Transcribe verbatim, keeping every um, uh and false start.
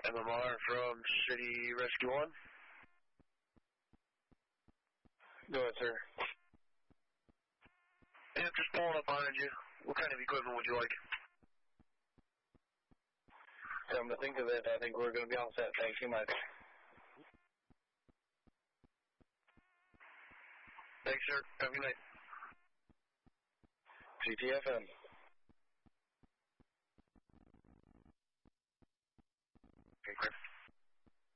M M R from City Rescue one. Go ahead, sir. Yeah, just pulling up behind you. What kind of equipment would you like? Come to think of it, I think we're going to be all set. Thank you much. Thanks, sir. Have a good night. G T F M.